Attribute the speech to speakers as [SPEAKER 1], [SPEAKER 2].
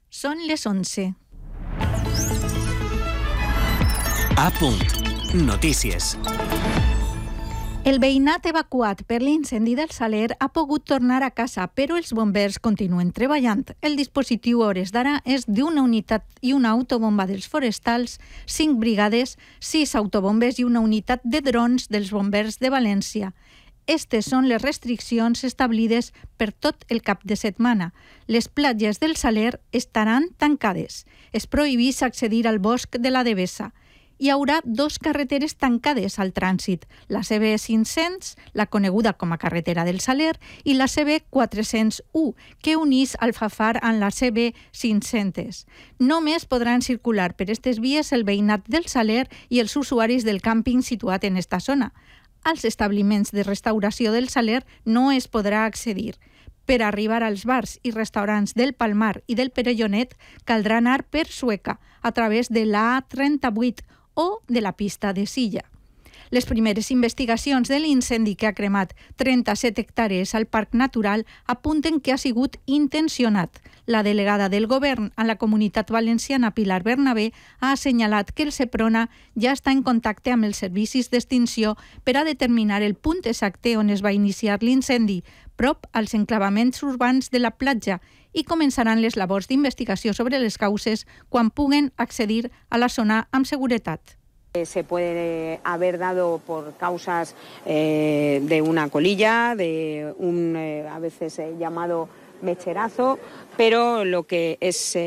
[SPEAKER 1] Són les 11.
[SPEAKER 2] A punt. Notícies.
[SPEAKER 1] El veïnat evacuat per l'incendi del Saler ha pogut tornar a casa, però els bombers continuen treballant. El dispositiu a hores d'ara és d'una unitat i una autobomba dels forestals, 5 brigades, 6 autobombes i una unitat de drons dels bombers de València. Estes són les restriccions establides per tot el cap de setmana. Les platges del Saler estaran tancades. Es prohibís accedir al bosc de la Devesa. Hi haurà 2 carreteres tancades al trànsit, la CB 500, la coneguda com a carretera del Saler, i la CB 401, que unís Alfafar amb la CB 500. Només podran circular per aquestes vies el veïnat del Saler i els usuaris del càmping situat en esta zona. Als establiments de restauració del Saler no es podrà accedir. Per arribar als bars i restaurants del Palmar i del Perellonet caldrà anar per Sueca a través de la A38 o de la pista de Silla. Les primeres investigacions de l'incendi que ha cremat 37 hectàrees al Parc Natural apunten que ha sigut intencionat. La delegada del govern a la Comunitat Valenciana, Pilar Bernabé, ha assenyalat que el Seprona ja està en contacte amb els servicis d'extinció per a determinar el punt exacte on es va iniciar l'incendi, prop als enclavaments urbans de la platja, i començaran les labors d'investigació sobre les causes quan puguen accedir a la zona amb seguretat.
[SPEAKER 3] Se puede haber dado por causas de una colilla, de un a veces llamado mecherazo, pero lo que es